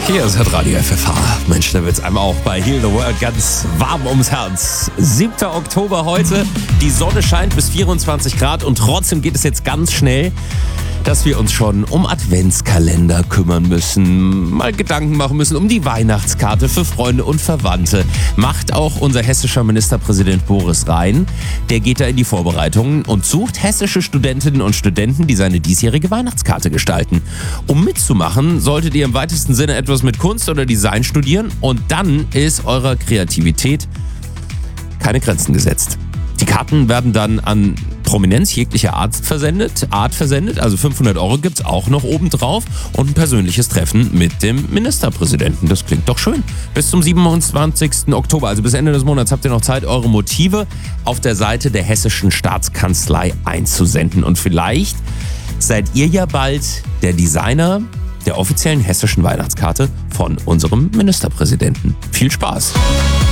Hier ist Radio FFH. Mensch, da wird's einem auch bei Heal the World ganz warm ums Herz. 7. Oktober heute. Die Sonne scheint bis 24 Grad und trotzdem geht es jetzt ganz schnell, dass wir uns schon um Adventskalender kümmern müssen, mal Gedanken machen müssen um die Weihnachtskarte für Freunde und Verwandte. Macht auch unser hessischer Ministerpräsident Boris Rhein. Der geht da in die Vorbereitungen und sucht hessische Studentinnen und Studenten, die seine diesjährige Weihnachtskarte gestalten. Um mitzumachen, solltet ihr im weitesten Sinne etwas mit Kunst oder Design studieren und dann ist eurer Kreativität keine Grenzen gesetzt. Die Karten werden dann an Prominenz jeglicher Art versendet, also 500 € gibt's auch noch obendrauf und ein persönliches Treffen mit dem Ministerpräsidenten. Das klingt doch schön. Bis zum 27. Oktober, also bis Ende des Monats, habt ihr noch Zeit, eure Motive auf der Seite der Hessischen Staatskanzlei einzusenden. Und vielleicht seid ihr ja bald der Designer der offiziellen hessischen Weihnachtskarte von unserem Ministerpräsidenten. Viel Spaß!